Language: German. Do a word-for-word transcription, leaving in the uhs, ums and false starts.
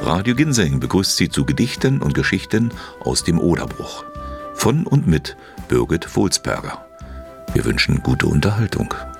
Radio Ginseng begrüßt Sie zu Gedichten und Geschichten aus dem Oderbruch. Von und mit Birgit Volzberger. Wir wünschen gute Unterhaltung.